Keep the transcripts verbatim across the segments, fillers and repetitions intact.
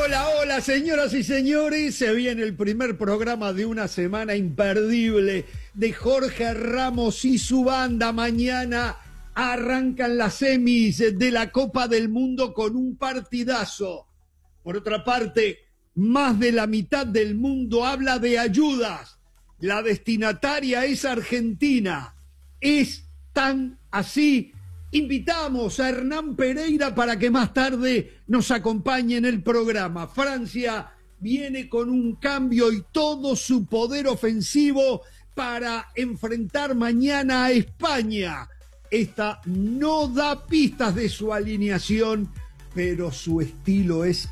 Hola, hola, señoras y señores. Se viene el primer programa de una semana imperdible de Jorge Ramos y su banda. Mañana arrancan las semis de la Copa del Mundo con un partidazo. Por otra parte, más de la mitad del mundo habla de ayudas. La destinataria es Argentina. Es tan así. Invitamos a Hernán Pereira para que más tarde nos acompañe en el programa. Francia viene con un cambio y todo su poder ofensivo para enfrentar mañana a España. Esta no da pistas de su alineación, pero su estilo es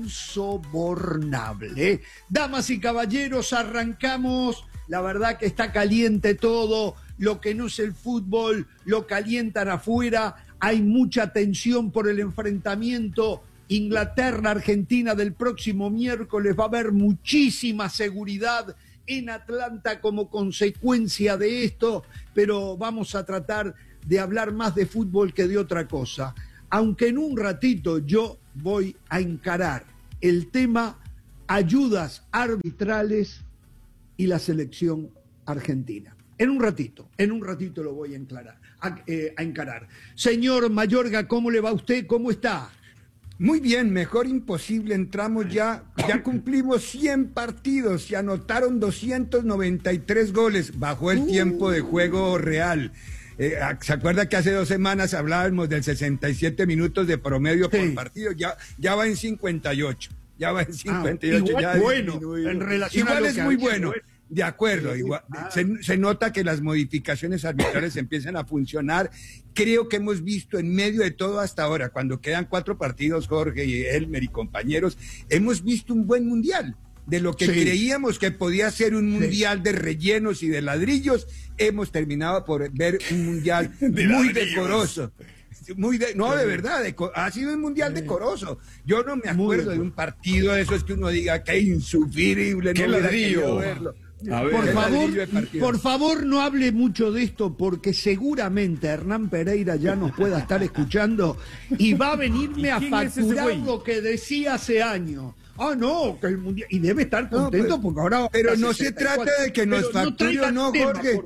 insobornable. Damas y caballeros, arrancamos. La verdad que está caliente todo. Lo que no es el fútbol lo calientan afuera. Hay mucha tensión por el enfrentamiento Inglaterra-Argentina del próximo miércoles. Va a haber muchísima seguridad en Atlanta como consecuencia de esto, pero vamos a tratar de hablar más de fútbol que de otra cosa. Aunque en un ratito yo voy a encarar el tema ayudas arbitrales y la selección argentina. En un ratito, en un ratito lo voy a, enclarar, a, eh, a encarar. Señor Mayorga, ¿cómo le va a usted? ¿Cómo está? Muy bien, mejor imposible. Entramos ya, ya cumplimos cien partidos, se anotaron doscientos noventa y tres goles bajo el uh. tiempo de juego real. Eh, ¿Se acuerda que hace dos semanas hablábamos del sesenta y siete minutos de promedio sí. por partido? Ya, ya va en cincuenta y ocho. Ya va en cincuenta y ocho. Ah, igual ya bueno, disminuido. en relación igual a lo es que muy había, bueno. bueno. De acuerdo, igual, ah. se, se nota que las modificaciones arbitrales empiezan a funcionar. Creo que hemos visto en medio de todo hasta ahora, cuando quedan cuatro partidos, Jorge y Elmer y compañeros, hemos visto un buen mundial. De lo que sí. creíamos que podía ser un mundial sí. de rellenos y de ladrillos, hemos terminado por ver un mundial de muy ladrillos. decoroso. Muy de, no, de verdad, de, ha sido un mundial decoroso. Yo no me acuerdo de un partido de esos que uno diga que insufrible, no ladrillo. Verlo. A ver, por favor, por favor no hable mucho de esto porque seguramente Hernán Pereira ya nos pueda estar escuchando y va a venirme a facturar lo que decía hace años. Ah, no, que el mundial, y debe estar contento no, pero, porque ahora... Pero no se trata de que nos facture o no, Jorge.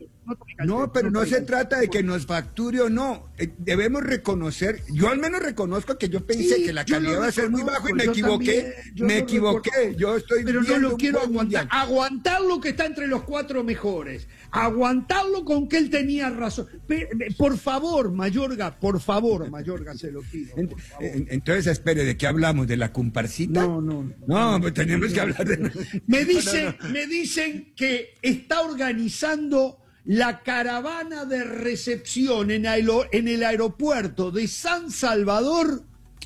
No, pero no se trata de que nos facture o no. Eh, debemos reconocer, yo al menos reconozco que yo pensé sí, que la calidad va a ser muy bajo y me equivoqué, también, me equivoqué. Yo estoy pero no lo quiero aguantar. Aguantar lo que está entre los cuatro mejores. Aguantarlo con que él tenía razón. Por favor, Mayorga, por favor, Mayorga, se lo pido. En, en, entonces, espere, ¿de qué hablamos? ¿De la comparsita? No, no. No, no pues tenemos que hablar de... Me dicen, no, no. me dicen que está organizando la caravana de recepción en, aero, en el aeropuerto de San Salvador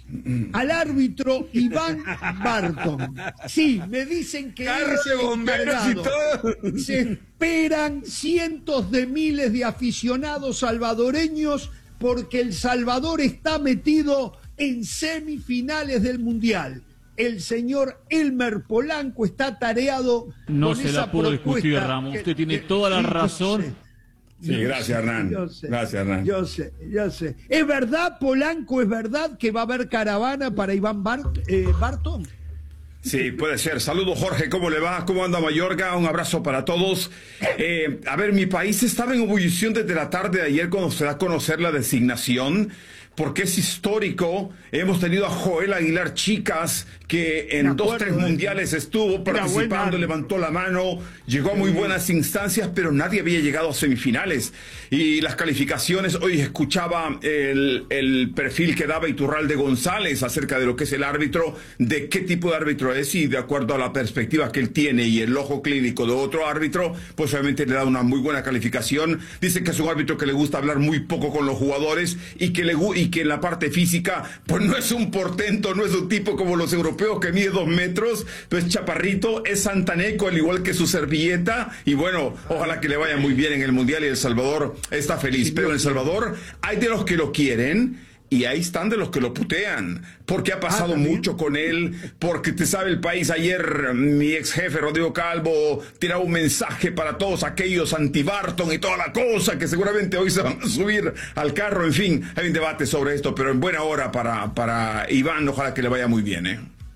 al árbitro Iván Barton. Sí, me dicen que carros de bomberos y todo. Se esperan cientos de miles de aficionados salvadoreños porque El Salvador está metido en semifinales del Mundial. El señor Elmer Polanco está tareado no con se esa la pudo discutir, propuesta Ramos. que, Usted tiene que, toda la sí, razón. Sí, gracias, Hernán. Yo sé, gracias, Hernán. Yo sé, yo sé. ¿Es verdad, Polanco, es verdad que va a haber caravana para Iván Bart, eh, Barton? Sí, puede ser. Saludos, Jorge, ¿cómo le va? ¿Cómo anda Mayorga? Un abrazo para todos. Eh, a ver, mi país estaba en ebullición desde la tarde de ayer cuando se da a conocer la designación, porque es histórico. Hemos tenido a Joel Aguilar Chicas, que en dos, tres mundiales estuvo participando, levantó la mano, llegó a muy buenas instancias, pero nadie había llegado a semifinales. Y las calificaciones, hoy escuchaba el, el perfil que daba Iturralde González acerca de lo que es el árbitro, de qué tipo de árbitro es, y de acuerdo a la perspectiva que él tiene y el ojo clínico de otro árbitro, pues obviamente le da una muy buena calificación. Dice que es un árbitro que le gusta hablar muy poco con los jugadores y que le y que en la parte física, pues no es un portento, no es un tipo como los europeos que mide dos metros, pues chaparrito, es santaneco al igual que su servilleta, y bueno, ojalá que le vaya muy bien en el Mundial y El Salvador está feliz, pero en El Salvador hay de los que lo quieren y ahí están de los que lo putean, porque ha pasado ah, mucho con él, porque te sabe el país. Ayer mi ex jefe Rodrigo Calvo tiraba un mensaje para todos aquellos anti-Barton y toda la cosa, que seguramente hoy se van a subir al carro. En fin, hay un debate sobre esto, pero en buena hora para, para Iván, ojalá que le vaya muy bien, ¿eh?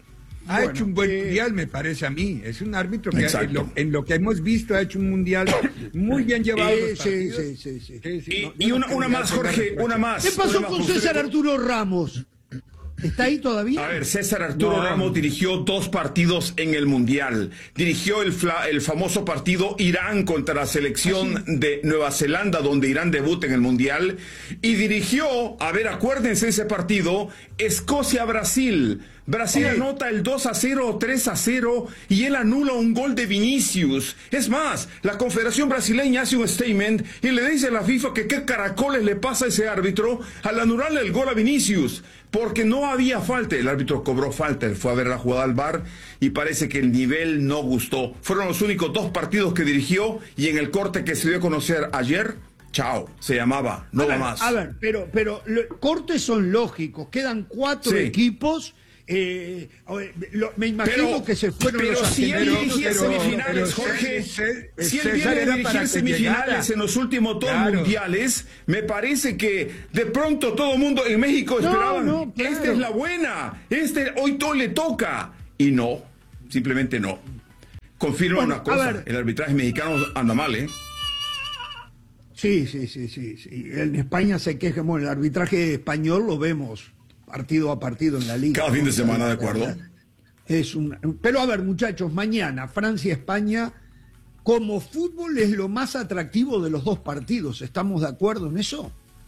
Ha Bueno, hecho un buen eh, mundial, me parece a mí. Es un árbitro que Exacto. en lo, en lo que hemos visto ha hecho un mundial muy bien llevado. Eh, los sí, partidos. sí, sí, sí. Sí, sí, Y, no, y yo una, no una creo más, que haya Jorge, reproche. una más. ¿Qué pasó una más, con José. César Arturo Ramos? ¿Está ahí todavía? A ver, César Arturo No. Ramos dirigió dos partidos en el Mundial. Dirigió el, fla- el famoso partido Irán contra la selección ¿Ah, de Nueva Zelanda, donde Irán debuta en el Mundial. Y dirigió, a ver, acuérdense ese partido, Escocia-Brasil. Brasil Sí. anota el dos a cero o tres a cero y él anula un gol de Vinicius. Es más, la Confederación Brasileña hace un statement y le dice a la FIFA que qué caracoles le pasa a ese árbitro al anularle el gol a Vinicius, porque no había falta. El árbitro cobró falta, él fue a ver la jugada al V A R y parece que el nivel no gustó. Fueron los únicos dos partidos que dirigió y en el corte que se dio a conocer ayer, chao, se llamaba, no a va ver, más. A ver, pero, pero lo- cortes son lógicos. Quedan cuatro Sí. equipos. Eh, a ver, lo- me imagino Pero- que se fueron pero los si él argentinos, dirigía pero- semifinales, pero- Jorge, César- si él César viene a era para dirigir que semifinales llegara. en los últimos dos Claro. mundiales, me parece que de pronto todo el mundo en México No, esperaban, no, claro. esta es la buena, este hoy todo le toca. Y no, simplemente no. Confirma Bueno, una cosa, a ver. el arbitraje mexicano anda mal, ¿eh? Sí, sí, sí, sí, sí. En España se queja, bueno, el arbitraje español lo vemos partido a partido en la liga. Cada fin de ¿no? semana, de acuerdo. Es un, pero a ver, muchachos, mañana Francia-España, como fútbol es lo más atractivo de los dos partidos. ¿Estamos de acuerdo en eso?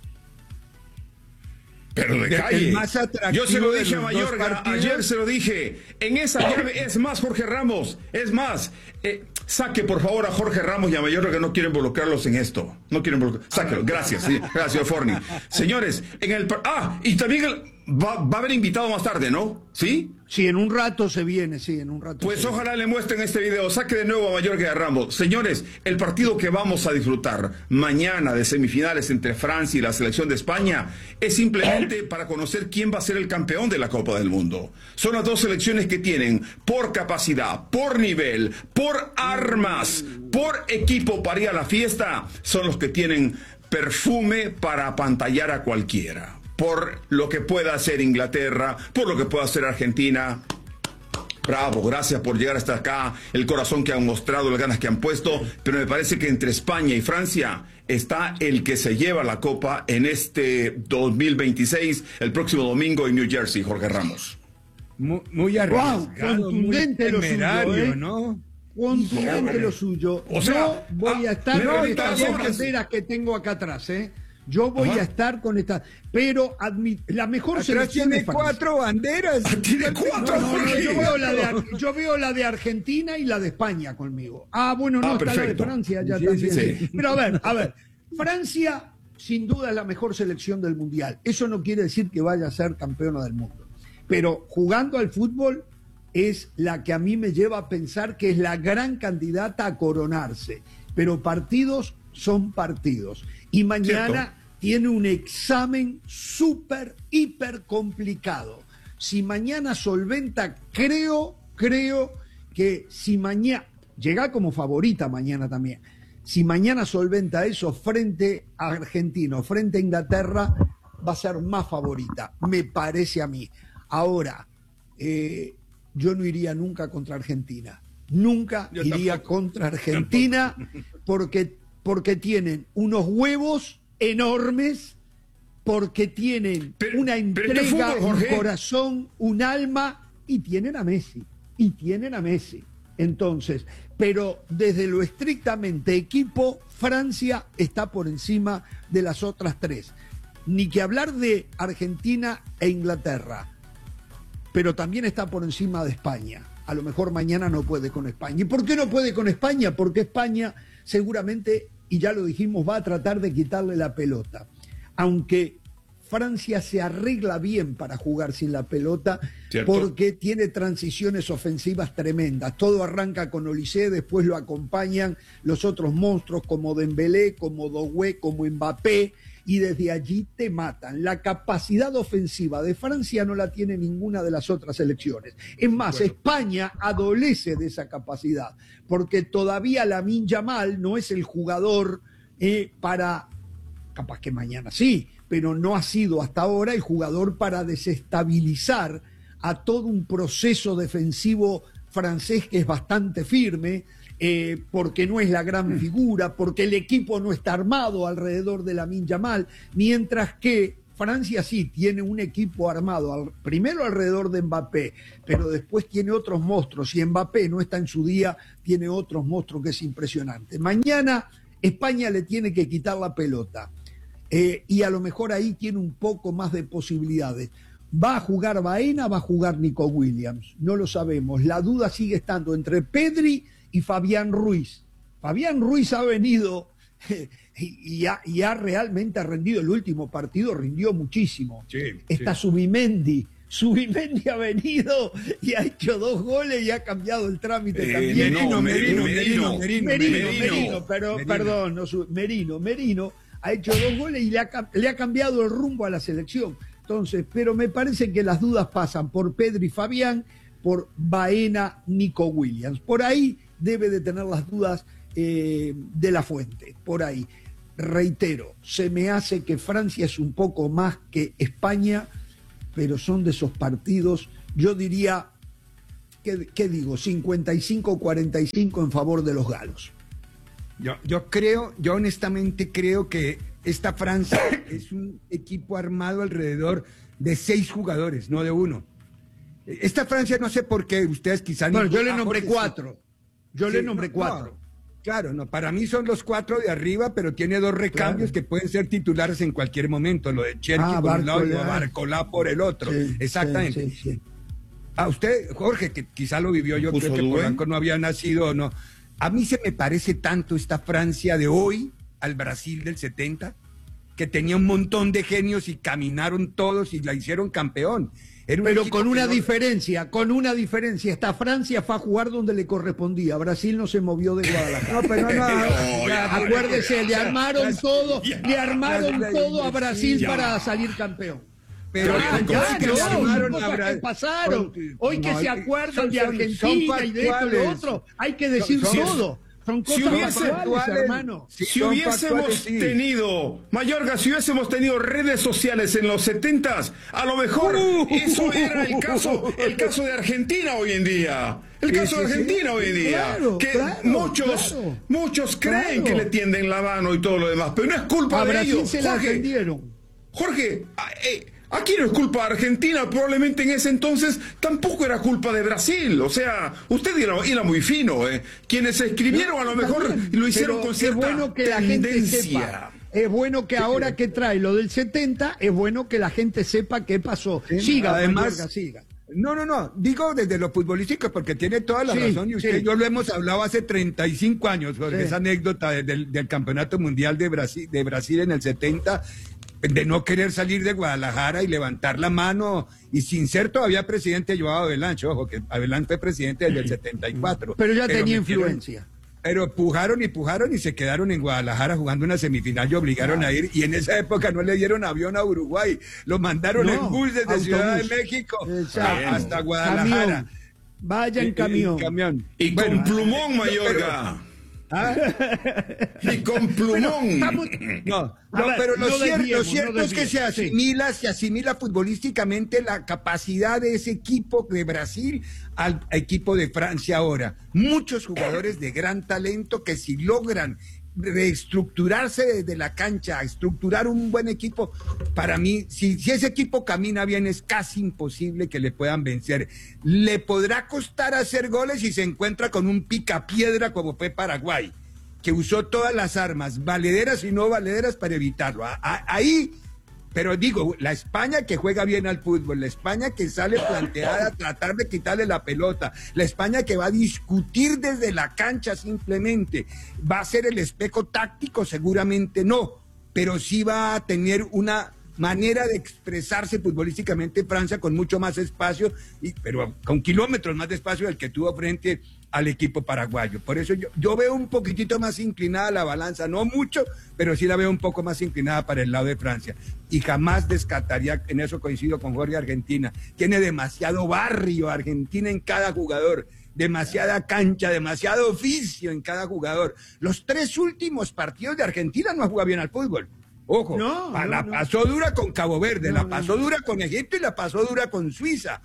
Pero de De- calle. el más atractivo Yo se lo de dije a los dos Mayorga, partidos. ayer se lo dije. En esa llave es más Jorge Ramos, es más. eh, saque por favor a Jorge Ramos y a Mayorga, que no quiero involucrarlos en esto. No quiero involucrar. Sáquelo, gracias, sí, gracias, Forni. Señores, en el. par- Ah, y también el- va, va a haber invitado más tarde, ¿no? ¿Sí? Sí, en un rato se viene, sí, en un rato. Pues se viene. ojalá le muestren este video. Saque de nuevo a Mayorga y a Ramos. Señores, el partido que vamos a disfrutar mañana de semifinales entre Francia y la selección de España es simplemente para conocer quién va a ser el campeón de la Copa del Mundo. Son las dos selecciones que tienen, por capacidad, por nivel, por armas, por equipo para ir a la fiesta, son los que tienen perfume para apantallar a cualquiera. Por lo que pueda hacer Inglaterra, por lo que pueda hacer Argentina. Bravo, gracias por llegar hasta acá, el corazón que han mostrado, las ganas que han puesto, pero me parece que entre España y Francia está el que se lleva la copa en este dos mil veintiséis, el próximo domingo en New Jersey, Jorge Ramos. Muy, muy arriesgado, contundente muy lo suyo, temerario, ¿eh? ¿no? Contundente lo suyo. O sea, Yo voy a ah, estar me con voy estas a dos estar- banderas que tengo acá atrás, ¿eh? Yo voy Ajá. a estar con estas. Pero admi- la mejor Atrás selección tiene es Francia. cuatro banderas. Tiene cuatro, No, no, no, Jorge. yo, veo la de, Ar- yo veo la de Argentina y la de España conmigo. Ah, bueno, no, Ah, está la de perfecto. Francia ya Sí, también. sí, sí. Pero a ver, a ver. Francia, sin duda, es la mejor selección del mundial. Eso no quiere decir que vaya a ser campeona del mundo. Pero jugando al fútbol es la que a mí me lleva a pensar que es la gran candidata a coronarse. Pero partidos son partidos. Y mañana Cierto. tiene un examen súper, hiper complicado. Si mañana solventa, creo, creo que si mañana, llega como favorita mañana también, si mañana solventa eso frente a Argentina o frente a Inglaterra, va a ser más favorita, me parece a mí. Ahora, eh, yo no iría nunca contra Argentina, nunca Yo iría tampoco. contra Argentina porque, porque tienen unos huevos enormes, porque tienen Pero- una pero este entrega, fútbol, un Jorge. corazón, un alma, y tienen a Messi, y tienen a Messi. Entonces, pero desde lo estrictamente equipo, Francia está por encima de las otras tres. Ni que hablar de Argentina e Inglaterra, pero también está por encima de España. A lo mejor mañana no puede con España. ¿Y por qué no puede con España? Porque España seguramente, y ya lo dijimos, va a tratar de quitarle la pelota. Aunque Francia se arregla bien para jugar sin la pelota, Cierto. porque tiene transiciones ofensivas tremendas. Todo arranca con Olise, después lo acompañan los otros monstruos como Dembélé, como Doué, como Mbappé, y desde allí te matan. La capacidad ofensiva de Francia no la tiene ninguna de las otras selecciones. Es más, Bueno. España adolece de esa capacidad, porque todavía Lamine Yamal no es el jugador eh, para, capaz que mañana sí, pero no ha sido hasta ahora el jugador para desestabilizar a todo un proceso defensivo francés que es bastante firme, eh, porque no es la gran figura, porque el equipo no está armado alrededor de Lamine Yamal, mientras que Francia sí tiene un equipo armado, al, primero alrededor de Mbappé, pero después tiene otros monstruos, y Mbappé no está en su día, tiene otros monstruos que es impresionante. Mañana España le tiene que quitar la pelota, eh, y a lo mejor ahí tiene un poco más de posibilidades. ¿Va a jugar Baena, va a jugar Nico Williams? No lo sabemos. La duda sigue estando entre Pedri y Fabián Ruiz. Fabián Ruiz ha venido y, y, ha, y ha realmente rendido. El último partido rindió muchísimo. Sí, Está sí. Subimendi. Subimendi ha venido y ha hecho dos goles y ha cambiado el trámite Eh, también. no, Merino, Merino, Merino, Merino, Merino, Merino. Merino, pero, Merino. perdón, no, su- Merino, Merino ha hecho dos goles y le ha, cam- le ha cambiado el rumbo a la selección. Entonces, pero me parece que las dudas pasan por Pedri y Fabián, por Baena, Nico Williams. Por ahí debe de tener las dudas eh, de la Fuente, por ahí. Reitero, se me hace que Francia es un poco más que España, pero son de esos partidos, yo diría, ¿qué, qué digo? cincuenta y cinco cuarenta y cinco en favor de los galos. Yo, yo creo, yo honestamente creo que esta Francia es un equipo armado alrededor de seis jugadores, no de uno. Esta Francia no sé por qué, ustedes quizás... Bueno, yo le Ah, nombré Jorge, cuatro. Yo sí, le nombré no, cuatro. no, claro, no, para mí son los cuatro de arriba, pero tiene dos recambios Claro. que pueden ser titulares en cualquier momento, lo de Cherki Ah, por un lado y Barcola. Barcolá por el otro. Sí, Exactamente. sí, sí, sí. A usted, Jorge, que quizá lo vivió, yo ¿Puso creo que Duen? Polanco no había nacido o no. A mí se me parece tanto esta Francia de hoy al Brasil del setenta, que tenía un montón de genios y caminaron todos y la hicieron campeón. Era un Pero equipo con que una no- diferencia, con una diferencia. Esta Francia fue a jugar donde le correspondía. Brasil no se movió de Guadalajara. No, pero no, No, ya, Acuérdese, le armaron ya, todo, ya, le armaron ya, todo a Brasil ya. para salir campeón. Pero Ah, Ya, ya, ya, no, le armaron son a cosas Bra- que pasaron. son- Hoy que no, se son- acuerdan de son- Argentina son y de esto y lo factuales. otro, hay que decir Son- todo. Son si cosas hubiese- factuales, hermano. Sí, Si son hubiésemos factuales, sí. tenido, Mayorga, si hubiésemos tenido redes sociales en los setentas, a lo mejor Uh. eso era el caso, el caso de Argentina hoy en día. El Sí, caso de sí, sí. Argentina hoy en día. Claro, que claro, muchos, claro. muchos creen Claro. que le tienden la mano y todo lo demás, pero no es culpa A de Brasil ellos. se la Jorge, vendieron. Jorge, a- eh, aquí no es culpa de Argentina, probablemente en ese entonces tampoco era culpa de Brasil. O sea, usted era, era muy fino, ¿eh? Quienes escribieron a lo mejor También, lo hicieron pero con cierta es bueno que la gente tendencia. sepa. Es bueno que ahora que trae lo del setenta, es bueno que la gente sepa qué pasó. Sí, Siga, además- Mayorga, siga. No, no, no, digo desde lo futbolístico porque tiene toda la Sí, razón y usted sí. y yo lo hemos hablado hace treinta y cinco años, Jorge, Sí. esa anécdota de- del, del Campeonato Mundial de Brasil, de Brasil en el setenta, de no querer salir de Guadalajara y levantar la mano, y sin ser todavía presidente Joao Avelanche, ojo, que Avelanche fue presidente desde el setenta y cuatro. Pero ya tenía metieron- influencia. Pero pujaron y pujaron y se quedaron en Guadalajara jugando una semifinal y obligaron a ir. Y en esa época no le dieron avión a Uruguay, lo mandaron No, en bus desde autobús. Ciudad de México Exacto. a- hasta Guadalajara. Camión. Vaya en camión. camión. Y Bueno, con plumón, Mayorga. ¿ah? Y con plumón. Estamos- No, A no, ver, pero lo no cierto, lo desviemos, cierto no es que se desviemos, sí. asimila, se asimila futbolísticamente la capacidad de ese equipo de Brasil al equipo de Francia ahora. Muchos jugadores de gran talento que si logran reestructurarse desde la cancha, estructurar un buen equipo, para mí, si, si ese equipo camina bien, es casi imposible que le puedan vencer. Le podrá costar hacer goles si se encuentra con un picapiedra como fue Paraguay, que usó todas las armas, valederas y no valederas, para evitarlo. A- a- ahí, pero digo, la España que juega bien al fútbol, la España que sale planteada a tratar de quitarle la pelota, la España que va a discutir desde la cancha simplemente, ¿va a ser el espejo táctico? Seguramente no, pero sí va a tener una manera de expresarse futbolísticamente Francia con mucho más espacio, y, pero con kilómetros más de espacio del que tuvo frente al equipo paraguayo. Por eso yo, yo veo un poquitito más inclinada la balanza, no mucho, pero sí la veo un poco más inclinada para el lado de Francia. Y jamás descartaría, en eso coincido con Jorge, Argentina. Tiene demasiado barrio Argentina en cada jugador, demasiada cancha, demasiado oficio en cada jugador. Los tres últimos partidos de Argentina no ha jugado bien al fútbol. Ojo, No, pa- no, la no. pasó dura con Cabo Verde, No, la no, pasó no. dura con Egipto y la pasó dura con Suiza.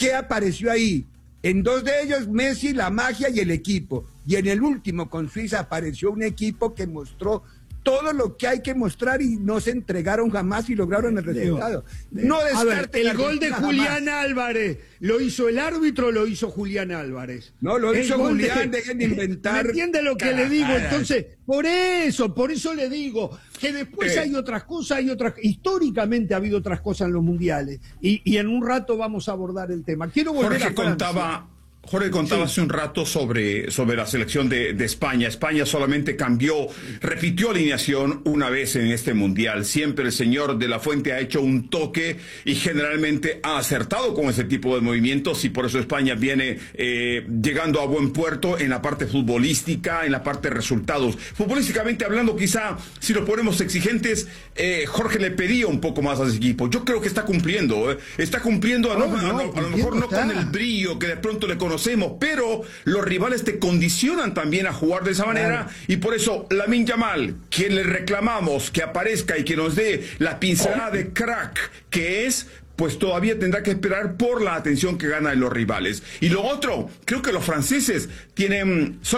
¿qué apareció ahí? En dos de ellos, Messi, la magia y el equipo. Y en el último, con Suiza, apareció un equipo que mostró todo lo que hay que mostrar y no se entregaron jamás y lograron el resultado. No a ver, el gol de Julián jamás. Álvarez, ¿lo hizo el árbitro o lo hizo Julián Álvarez? No, lo el hizo Julián, de... dejen de inventar. ¿Me entiende lo que Carajadas. le digo? Entonces, por eso, por eso le digo que después eh. hay otras cosas, hay otras, históricamente ha habido otras cosas en los mundiales y, y en un rato vamos a abordar el tema. Quiero volver Jorge a Francia. contaba... Jorge contaba sí. hace un rato sobre, sobre la selección de, de España. España solamente cambió, repitió alineación una vez en este mundial. Siempre el señor de la Fuente ha hecho un toque y generalmente ha acertado con ese tipo de movimientos y por eso España viene eh, llegando a buen puerto en la parte futbolística, en la parte de resultados. Futbolísticamente hablando, quizá si lo ponemos exigentes, eh, Jorge le pedía un poco más a ese equipo. Yo creo que está cumpliendo, ¿eh? Está cumpliendo, a, no, no, a, no, a lo mejor no con el brillo que de pronto le conocemos, pero los rivales te condicionan también a jugar de esa manera, claro. Y por eso Lamine Yamal, que le reclamamos que aparezca y que nos dé la pincelada de crack que es, pues todavía tendrá que esperar por la atención que gana de los rivales. Y lo otro, creo que los franceses tienen